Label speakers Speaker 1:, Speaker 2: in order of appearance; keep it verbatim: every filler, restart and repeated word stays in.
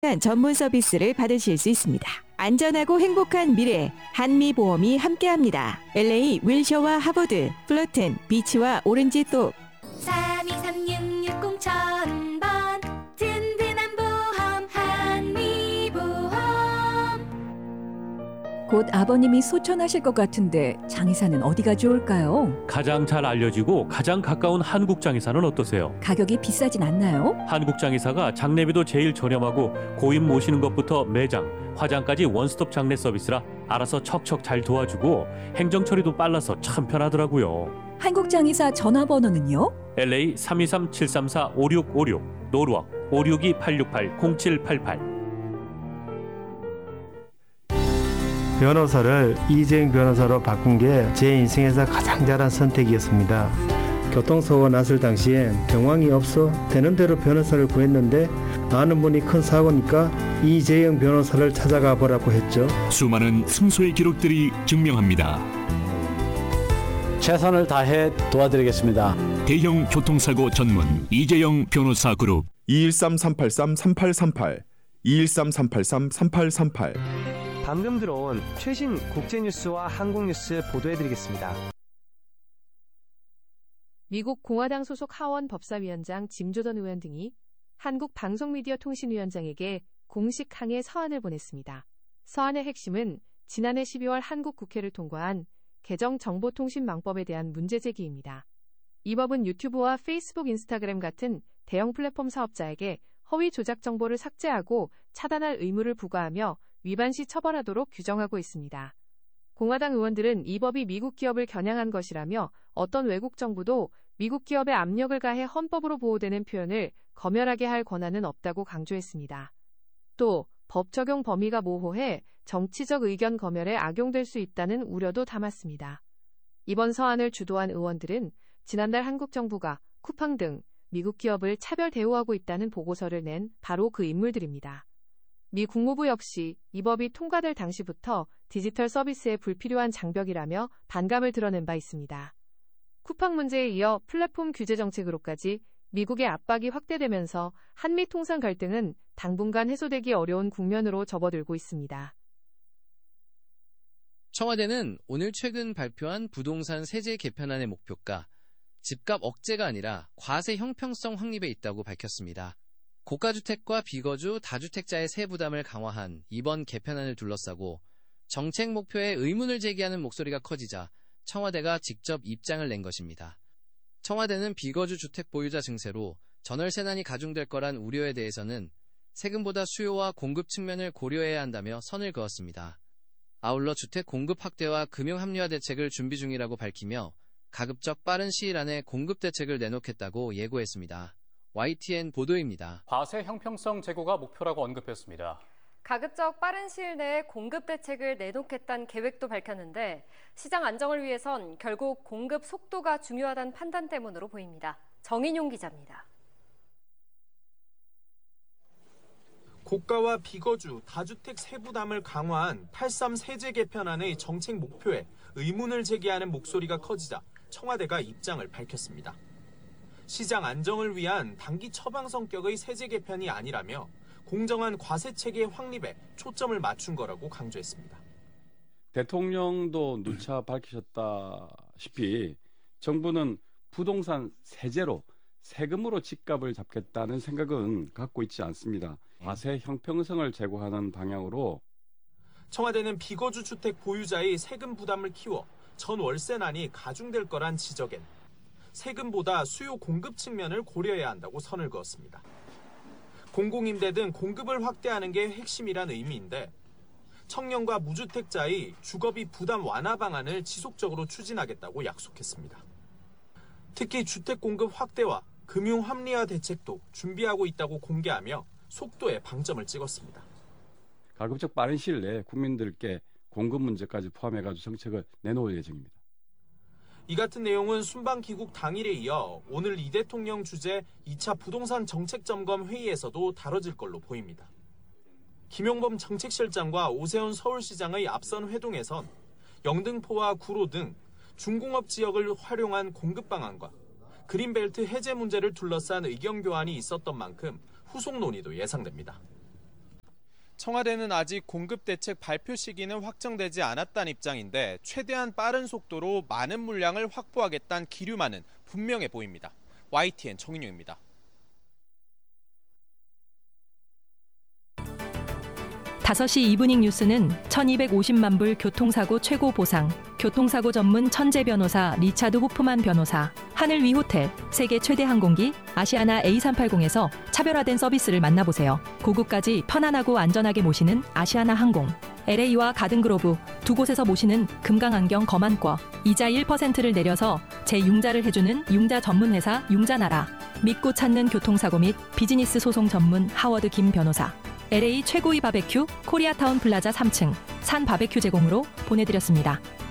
Speaker 1: 전문 서비스를 받으실 수 있습니다. 안전하고 행복한 미래, 한미보험이 함께합니다. 엘에이 윌셔와 하버드, 플러튼, 비치와 오렌지 또
Speaker 2: 삼이삼육육공 천번 든든한 보험 한미보험.
Speaker 3: 곧 아버님이 소천하실 것 같은데 장의사는 어디가 좋을까요?
Speaker 4: 가장 잘 알려지고 가장 가까운 한국장의사는 어떠세요?
Speaker 3: 가격이 비싸진 않나요?
Speaker 4: 한국장의사가 장례비도 제일 저렴하고 고인 모시는 것부터 매장, 화장까지 원스톱 장례 서비스라 알아서 척척 잘 도와주고 행정 처리도 빨라서 참 편하더라고요.
Speaker 3: 한국장의사 전화번호는요?
Speaker 4: 엘에이 삼이삼 칠삼사 오육오육, 노르워크 오육이 팔육팔 공칠팔팔.
Speaker 5: 변호사를 이재용 변호사로 바꾼 게 제 인생에서 가장 잘한 선택이었습니다. 교통사고가 났을 당시엔 정황이 없어 되는 대로 변호사를 구했는데 아는 분이 큰 사고니까 이재용 변호사를 찾아가 보라고 했죠.
Speaker 6: 수많은 승소의 기록들이 증명합니다.
Speaker 7: 최선을 다해 도와드리겠습니다.
Speaker 6: 대형 교통사고 전문 이재용 변호사 그룹
Speaker 8: 이일삼 삼팔삼 삼팔삼팔 이일삼 삼팔삼 삼팔삼팔.
Speaker 9: 방금 들어온 최신 국제뉴스와 한국뉴스 보도해드리겠습니다.
Speaker 10: 미국 공화당 소속 하원 법사위원장 짐 조던 의원 등이 한국 방송미디어통신위원장에게 공식 항해 서한을 보냈습니다. 서한의 핵심은 지난해 십이월 한국 국회를 통과한 개정 정보통신망법에 대한 문제 제기입니다. 이 법은 유튜브와 페이스북, 인스타그램 같은 대형 플랫폼 사업자에게 허위 조작 정보를 삭제하고 차단할 의무를 부과하며 위반 시 처벌하도록 규정하고 있습니다. 공화당 의원들은 이 법이 미국 기업을 겨냥한 것이라며 어떤 외국 정부도 미국 기업에 압력을 가해 헌법으로 보호되는 표현을 검열하게 할 권한은 없다고 강조했습니다. 또 법 적용 범위가 모호해 정치적 의견 검열에 악용될 수 있다는 우려도 담았습니다. 이번 서한을 주도한 의원들은 지난달 한국 정부가 쿠팡 등 미국 기업을 차별 대우하고 있다는 보고서를 낸 바로 그 인물들입니다. 미 국무부 역시 이 법이 통과될 당시부터 디지털 서비스에 불필요한 장벽이라며 반감을 드러낸 바 있습니다. 쿠팡 문제에 이어 플랫폼 규제 정책으로까지 미국의 압박이 확대되면서 한미 통상 갈등은 당분간 해소되기 어려운 국면으로 접어들고 있습니다.
Speaker 11: 청와대는 오늘 최근 발표한 부동산 세제 개편안의 목표가 집값 억제가 아니라 과세 형평성 확립에 있다고 밝혔습니다. 고가주택과 비거주, 다주택자의 세부담을 강화한 이번 개편안을 둘러싸고 정책 목표에 의문을 제기하는 목소리가 커지자 청와대가 직접 입장을 낸 것입니다. 청와대는 비거주 주택 보유자 증세로 전월세난이 가중될 거란 우려에 대해서는 세금보다 수요와 공급 측면을 고려해야 한다며 선을 그었습니다. 아울러 주택 공급 확대와 금융 합리화 대책을 준비 중이라고 밝히며 가급적 빠른 시일 안에 공급 대책을 내놓겠다고 예고했습니다. 와이티엔 보도입니다.
Speaker 12: 과세 형평성 제고가 목표라고 언급했습니다.
Speaker 13: 가급적 빠른 시일 내에 공급 대책을 내놓겠다는 계획도 밝혔는데 시장 안정을 위해선 결국 공급 속도가 중요하다는 판단 때문으로 보입니다. 정인용 기자입니다.
Speaker 14: 고가와 비거주, 다주택 세부담을 강화한 팔십삼 세제 개편안의 정책 목표에 의문을 제기하는 목소리가 커지자 청와대가 입장을 밝혔습니다. 시장 안정을 위한 단기 처방 성격의 세제 개편이 아니라며 공정한 과세체계 확립에 초점을 맞춘 거라고 강조했습니다.
Speaker 15: 대통령도 누차 밝히셨다시피 정부는 부동산 세제로 세금으로 집값을 잡겠다는 생각은 갖고 있지 않습니다. 과세 형평성을 제고하는 방향으로
Speaker 14: 청와대는 비거주 주택 보유자의 세금 부담을 키워 전 월세난이 가중될 거란 지적엔 세금보다 수요 공급 측면을 고려해야 한다고 선을 그었습니다. 공공임대 등 공급을 확대하는 게 핵심이란 의미인데 청년과 무주택자의 주거비 부담 완화 방안을 지속적으로 추진하겠다고 약속했습니다. 특히 주택 공급 확대와 금융 합리화 대책도 준비하고 있다고 공개하며 속도에 방점을 찍었습니다.
Speaker 15: 가급적 빠른 시일 내에 국민들께 공급 문제까지 포함해가지고 정책을 내놓을 예정입니다.
Speaker 14: 이 같은 내용은 순방 귀국 당일에 이어 오늘 이 대통령 주재 이 차 부동산 정책점검 회의에서도 다뤄질 걸로 보입니다. 김용범 정책실장과 오세훈 서울시장의 앞선 회동에선 영등포와 구로 등 중공업 지역을 활용한 공급 방안과 그린벨트 해제 문제를 둘러싼 의견 교환이 있었던 만큼 후속 논의도 예상됩니다. 청와대는 아직 공급 대책 발표 시기는 확정되지 않았다는 입장인데 최대한 빠른 속도로 많은 물량을 확보하겠다는 기류만은 분명해 보입니다. 와이티엔 정인용입니다.
Speaker 16: 다섯 시 이브닝 뉴스는 천이백오십만 불 교통사고 최고 보상, 교통사고 전문 천재 변호사 리차드 호프만 변호사, 하늘 위 호텔, 세계 최대 항공기 아시아나 에이 삼백팔십에서 차별화된 서비스를 만나보세요. 고국까지 편안하고 안전하게 모시는 아시아나 항공, 엘에이와 가든그로브 두 곳에서 모시는 금강안경 검안권, 이자 일 퍼센트를 내려서 재융자를 해주는 융자 전문 회사 융자나라, 믿고 찾는 교통사고 및 비즈니스 소송 전문 하워드 김 변호사, 엘에이 최고의 바베큐 코리아타운 플라자 삼 층 산 바베큐 제공으로 보내드렸습니다.